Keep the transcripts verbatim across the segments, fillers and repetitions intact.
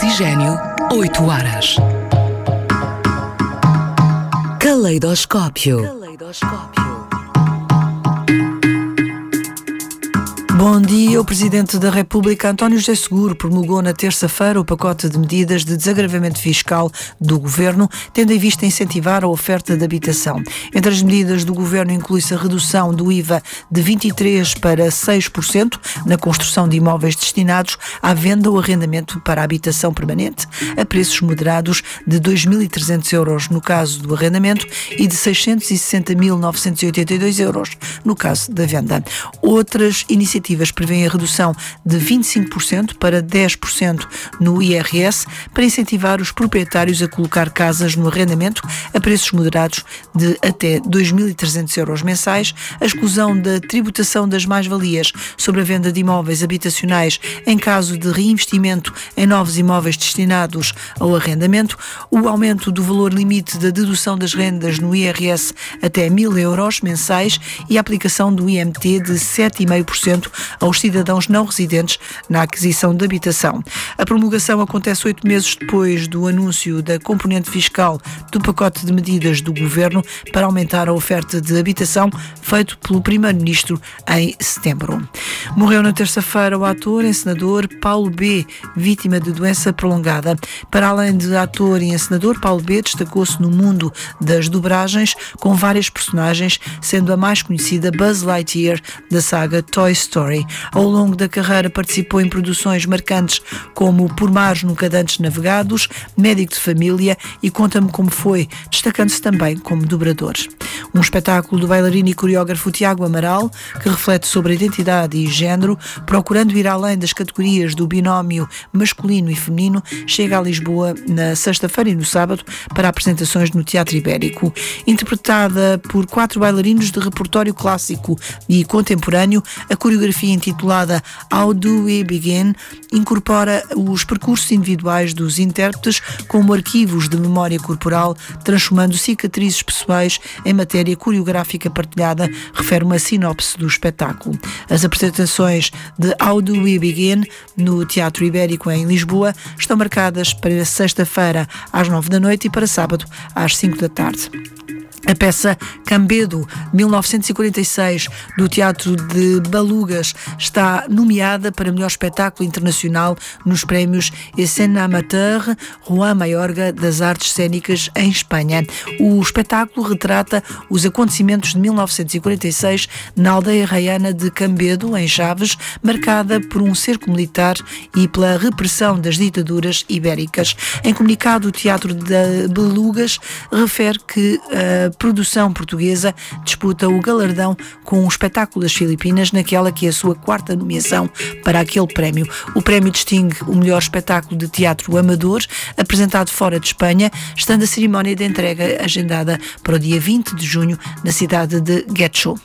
Oxigênio, oito horas. Caleidoscópio. Caleidoscópio. Bom dia. O Presidente da República, António José Seguro, promulgou na terça-feira o pacote de medidas de desagravamento fiscal do Governo, tendo em vista incentivar a oferta de habitação. Entre as medidas do Governo inclui-se a redução do I V A de vinte e três por cento para seis por cento na construção de imóveis destinados à venda ou arrendamento para a habitação permanente, a preços moderados de dois mil e trezentos euros no caso do arrendamento e de seiscentos e sessenta mil novecentos e oitenta e dois euros no caso da venda. Outras iniciativas prevêem a redução de vinte e cinco por cento para dez por cento no I R S para incentivar os proprietários a colocar casas no arrendamento a preços moderados de até dois mil e trezentos euros mensais, a exclusão da tributação das mais-valias sobre a venda de imóveis habitacionais em caso de reinvestimento em novos imóveis destinados ao arrendamento, o aumento do valor limite da dedução das rendas no I R S até mil euros mensais e a aplicação do I M T de sete vírgula cinco por cento aos cidadãos não residentes na aquisição de habitação. A promulgação acontece oito meses depois do anúncio da componente fiscal do pacote de medidas do Governo para aumentar a oferta de habitação, feito pelo Primeiro-Ministro em setembro. Morreu na terça-feira o ator e encenador Paulo B., vítima de doença prolongada. Para além de ator e encenador, Paulo B. destacou-se no mundo das dobragens com várias personagens, sendo a mais conhecida Buzz Lightyear da saga Toy Story. Ao longo da carreira participou em produções marcantes como Por Mares Nunca Dantes Navegados, Médico de Família e Conta-me Como Foi, destacando-se também como dobrador. Um espetáculo do bailarino e coreógrafo Tiago Amaral, que reflete sobre a identidade e género, procurando ir além das categorias do binómio masculino e feminino, chega a Lisboa na sexta-feira e no sábado para apresentações no Teatro Ibérico. Interpretada por quatro bailarinos de repertório clássico e contemporâneo, a coreografia intitulada How Do We Begin incorpora os percursos individuais dos intérpretes como arquivos de memória corporal, transformando cicatrizes pessoais em matéria coreográfica partilhada, refere uma sinopse do espetáculo. As apresentações de How Do We Begin no Teatro Ibérico em Lisboa estão marcadas para sexta-feira às nove da noite e para sábado às cinco da tarde. A peça Cambedo, mil novecentos e quarenta e seis, do Teatro de Balugas, está nomeada para melhor espetáculo internacional nos prémios Escena Amateur Juan Mayorga das Artes Cênicas em Espanha. O espetáculo retrata os acontecimentos de mil novecentos e quarenta e seis na aldeia raiana de Cambedo, em Chaves, marcada por um cerco militar e pela repressão das ditaduras ibéricas. Em comunicado, o Teatro de Balugas refere que a produção portuguesa disputa o galardão com o espetáculo das Filipinas, naquela que é a sua quarta nomeação para aquele prémio. O prémio distingue o melhor espetáculo de teatro amador apresentado fora de Espanha, estando a cerimónia de entrega agendada para o dia vinte de junho na cidade de Getxo.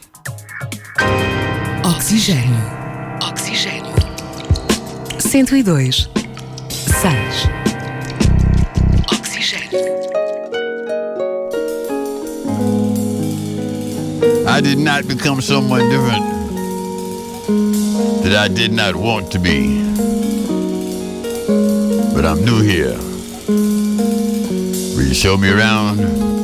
Oxigênio. Oxigênio. cento e dois. seis. Oxigênio. I did not become someone different that I did not want to be. But I'm new here. Will you show me around?